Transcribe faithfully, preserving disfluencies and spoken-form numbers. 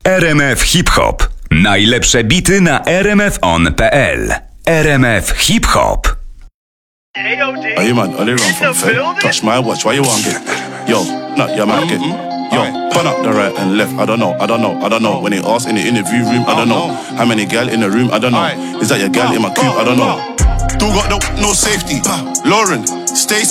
R M F Hip Hop. Najlepsze bity na r m f on kropka p l. R M F Hip Hop. Are you man? Are they run from Fed? Touch my watch, why you want get? Yo, not your man get. Yo, turn up the right and left, I don't know, I don't know, I don't know. When they ask in the interview room, I don't know. How many gal in the room, I don't know. Is that your gal in my coupe, I don't know. Do got no, no safety. Lauren, stay